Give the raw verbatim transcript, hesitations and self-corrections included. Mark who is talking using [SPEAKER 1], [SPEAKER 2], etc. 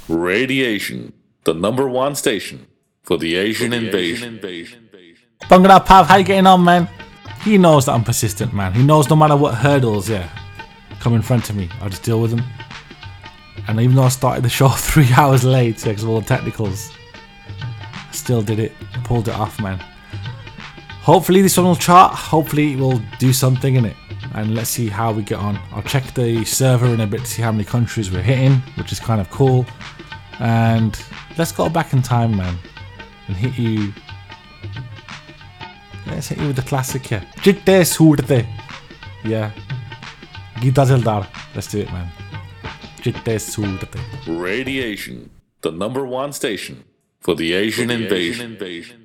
[SPEAKER 1] Radiation, the number one station for the Asian invasion.
[SPEAKER 2] Bhangra Pav, how you getting on, man? He knows that I'm persistent, man. He knows no matter what hurdles, yeah, come in front of me, I'll just deal with them. And even though I started the show three hours late because of all the technicals, I still did it, pulled it off, man. Hopefully this one will chart, hopefully we'll do something in it. And let's see how we get on. I'll check the server in a bit to see how many countries we're hitting, which is kind of cool. And let's go back in time, man, and hit you. Let's hit you with the classic here. Chitte Soorte. Yeah. Geeta Zildar. Let's do it, man. Chitte Soorte.
[SPEAKER 1] Radiation, the number one station for the Asian invasion.